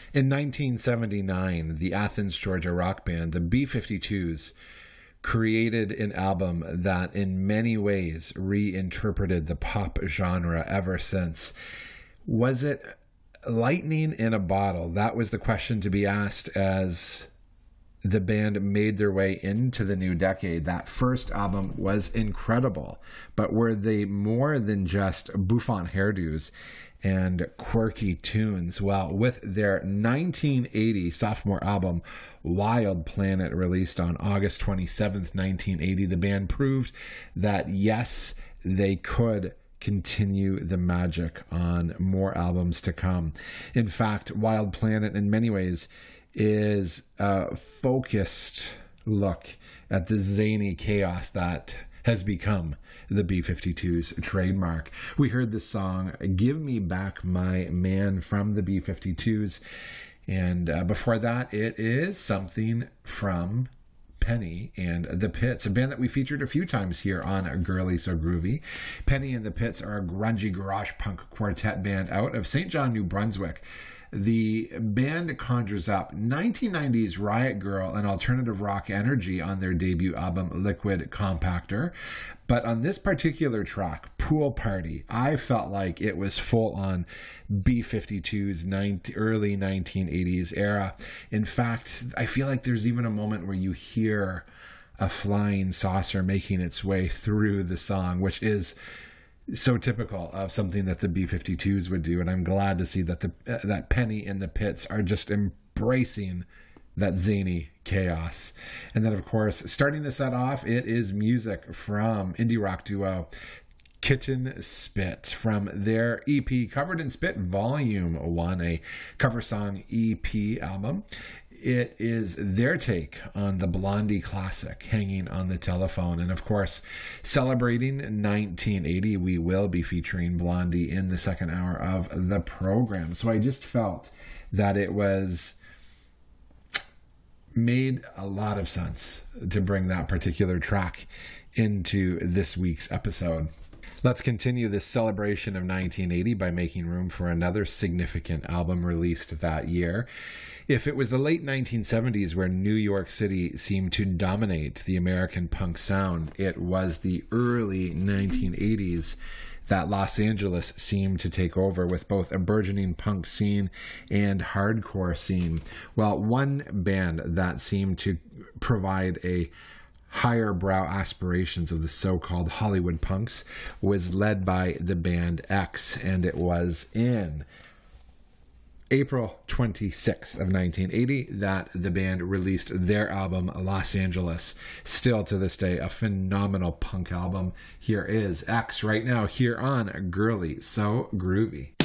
In 1979, the Athens, Georgia rock band, the B-52s, created an album that in many ways reinterpreted the pop genre ever since. Was it lightning in a bottle? That was the question to be asked as the band made their way into the new decade. That first album was incredible, but were they more than just bouffant hairdos and quirky tunes? Well, with their 1980 sophomore album, Wild Planet, released on August 27th, 1980, the band proved that, yes, they could continue the magic on more albums to come. In fact, Wild Planet, in many ways, is a focused look at the zany chaos that has become the B-52's trademark. We heard the song Give Me Back My Man from the B-52s, and before that, it is something from Penny and the Pits, a band that we featured a few times here on Girly So Groovy. Penny and the Pits are a grungy garage punk quartet band out of St. John, New Brunswick. The band conjures up 1990s Riot Grrrl and alternative rock energy on their debut album, Liquid Compactor. But on this particular track, Pool Party, I felt like it was full on B-52's early 1980s era. In fact, I feel like there's even a moment where you hear a flying saucer making its way through the song, which is so typical of something that the B-52s would do. And I'm glad to see that that Penny and the Pits are just embracing that zany chaos. And then, of course, starting the set off, it is music from indie rock duo Kitten Spit from their EP Covered in Spit Volume 1, a cover song EP album. It is their take on the Blondie classic, Hanging on the Telephone. And of course, celebrating 1980, we will be featuring Blondie in the second hour of the program. So I just felt that it made a lot of sense to bring that particular track into this week's episode. Let's continue this celebration of 1980 by making room for another significant album released that year. If it was the late 1970s where New York City seemed to dominate the American punk sound, it was the early 1980s that Los Angeles seemed to take over, with both a burgeoning punk scene and hardcore scene. Well, one band that seemed to provide a higher brow aspirations of the so-called Hollywood punks was led by the band X, and it was in April 26th of 1980 that the band released their album Los Angeles. Still to this day a phenomenal punk album. Here is X right now here on Girly So Groovy.